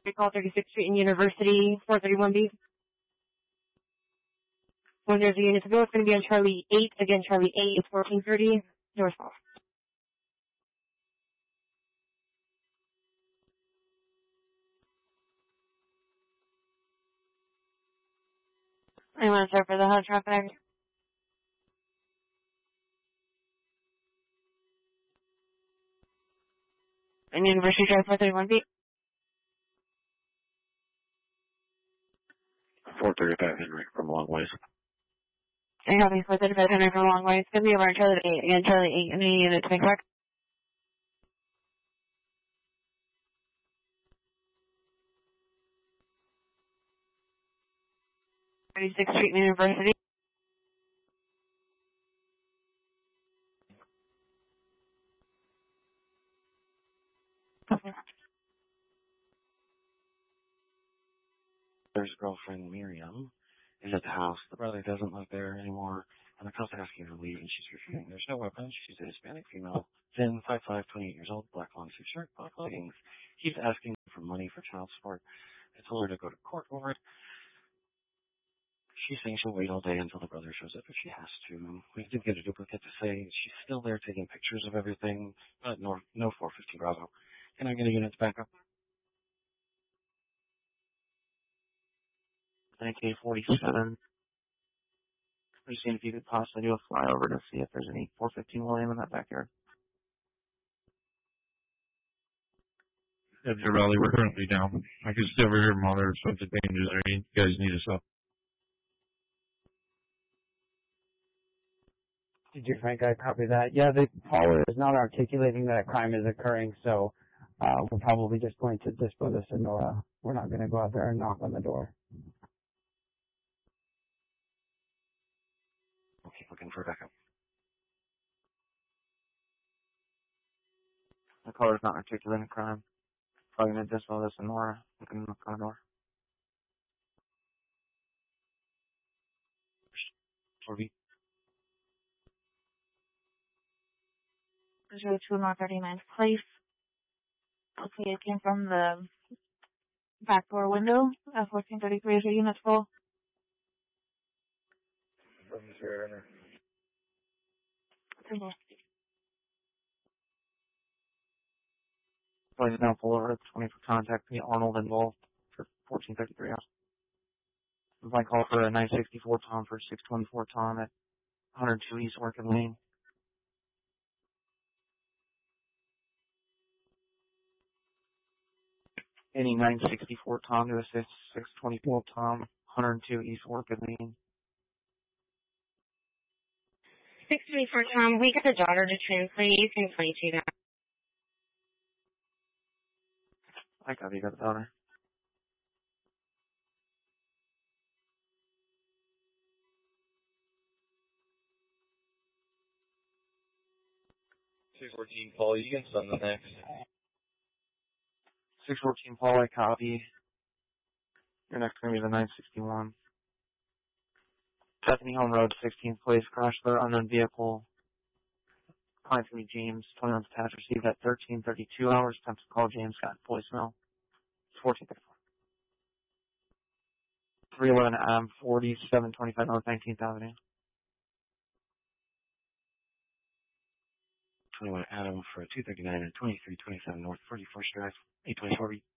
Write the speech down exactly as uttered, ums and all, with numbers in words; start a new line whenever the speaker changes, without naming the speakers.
We call thirty-sixth Street and University, four thirty-one B. When there's a unit to go, it's going to be on Charlie eight. Again, Charlie eight is fourteen thirty, north south. I want to start for the hot traffic. And University Drive, four thirty-one B.
four thirty-five Henry from Long Ways.
I have me four thirty-five Henry from Long Ways. It's going to be over on Charlie eight. Again, Charlie eight. Any unit to make back? thirty-sixth Street and University.
There's girlfriend Miriam is at the house. The brother doesn't live there anymore, and the cop's asking her to leave, and she's refusing. There's no weapons. She's a Hispanic female, thin, five five, twenty-eight years old, black long sleeve shirt, black leggings. He's asking for money for child support. I told her to go to court over it. She's saying she'll wait all day until the brother shows up if she has to. We did get a duplicate to say she's still there taking pictures of everything, but no, no four fifty Bravo. Can I get a unit to back up? N K forty-seven. I'm just seeing if you could possibly do a flyover to see if there's any four fifteen William in that backyard.
Yeah, Raleigh, we're currently down. I can still hear them all. There's such a danger there. You guys need us up.
Did you, Frank? I copy that. Yeah, the caller is not articulating that a crime is occurring, so uh, we're probably just going to dispose of Sonora. We're not going to go out there and knock on the door.
We'll keep looking for backup. The caller's not articulating a crime. Probably going to dispose of Sonora. Looking to knock on the door. four B.
zero two North thirty-ninth Place. Okay, it came from the back door window at fourteen thirty-three. Is your unit full?
Please now pull over at twenty for contact me, Arnold involved for fourteen thirty-three hours. My call for a nine sixty-four Tom for six twenty-four Tom at one oh two East Orchid Lane. Any nine sixty-four Tom to assist six twenty-four Tom, one oh two East Orchid Lane.
six twenty-four Tom, we got the daughter to translate. You can twenty-two that.
I got you, got the daughter.
six fourteen Paul, you can send the next.
six fourteen Paul, I copy. Your next going to be the nine sixty-one. Bethany Home Road, sixteenth place, crash there, unknown vehicle. Client's going to be James, twenty-one attached, received at thirteen thirty-two hours. Time to call James, got voicemail. It's fourteen thirty-four. three eleven Adam, forty-seven twenty-five North nineteenth Avenue. twenty-one Adam for two thirty-nine and twenty-three twenty-seven North forty-first Drive, eight twenty-four.